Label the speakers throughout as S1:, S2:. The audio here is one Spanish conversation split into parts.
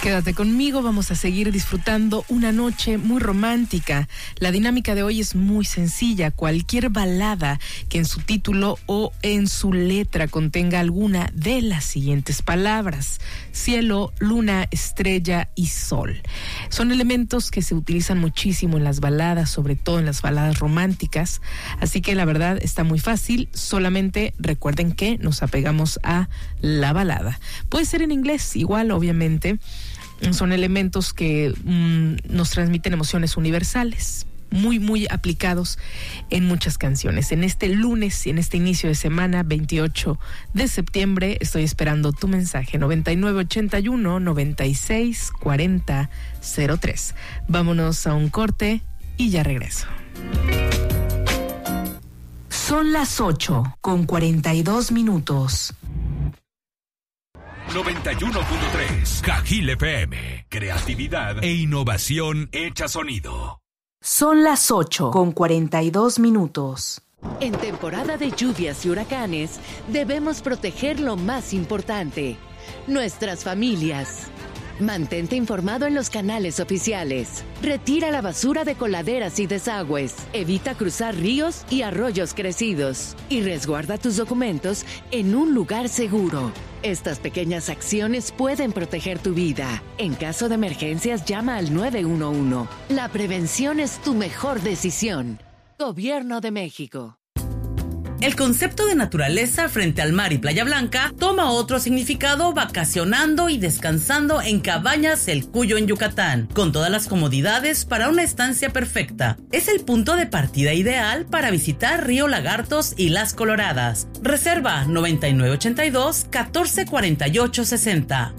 S1: Quédate conmigo, vamos a seguir disfrutando una noche muy romántica. La dinámica de hoy es muy sencilla. Cualquier balada que en su título o en su letra contenga alguna de las siguientes palabras: cielo, luna, estrella y sol. Son elementos que se utilizan muchísimo en las baladas, sobre todo en las baladas románticas. Así que la verdad está muy fácil. Solamente recuerden que nos apegamos a la balada. Puede ser en inglés, igual, obviamente. Son elementos que nos transmiten emociones universales, muy, muy aplicados en muchas canciones. En este lunes y en este inicio de semana, 28 de septiembre, estoy esperando tu mensaje, 9981-964003. Vámonos a un corte y ya regreso.
S2: Son las 8:42.
S3: 91.3 Cajil FM. Creatividad e innovación hecha sonido.
S2: Son las 8:42.
S4: En temporada de lluvias y huracanes, debemos proteger lo más importante: nuestras familias. Mantente informado en los canales oficiales. Retira la basura de coladeras y desagües. Evita cruzar ríos y arroyos crecidos. Y resguarda tus documentos en un lugar seguro. Estas pequeñas acciones pueden proteger tu vida. En caso de emergencias, llama al 911. La prevención es tu mejor decisión. Gobierno de México.
S5: El concepto de naturaleza frente al mar y Playa Blanca toma otro significado vacacionando y descansando en Cabañas El Cuyo en Yucatán, con todas las comodidades para una estancia perfecta. Es el punto de partida ideal para visitar Río Lagartos y Las Coloradas. Reserva 9982-144860,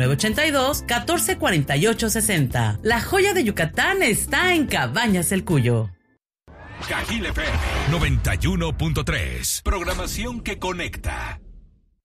S5: 9982-144860. La joya de Yucatán está en Cabañas El Cuyo.
S3: Cajil FM 91.3. Programación que conecta.